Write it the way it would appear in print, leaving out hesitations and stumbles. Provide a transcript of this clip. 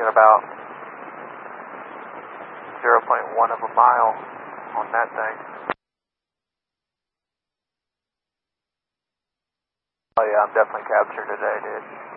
get about 0.1 of a mile on that thing. Oh yeah, I'm definitely captured today, dude.